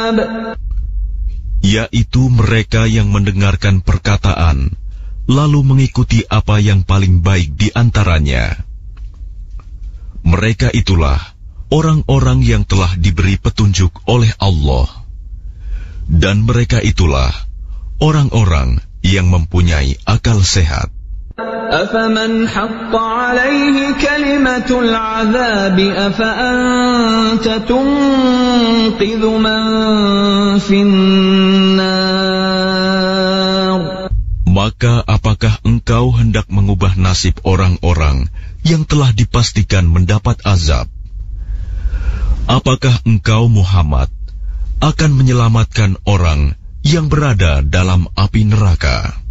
yaitu mereka yang mendengarkan perkataan, lalu mengikuti apa yang paling baik di antaranya. Mereka itulah orang-orang yang telah diberi petunjuk oleh Allah. Dan mereka itulah orang-orang yang mempunyai akal sehat. أَفَمَنْ حَقَّ عَلَيْهِ كَلِمَةُ الْعَذَابِ أَفَأَنْتَ تُنْقِذُ مَنْ فِي النَّارِ. Maka apakah engkau hendak mengubah nasib orang-orang yang telah dipastikan mendapat azab? Apakah engkau, Muhammad, akan menyelamatkan orang yang berada dalam api neraka?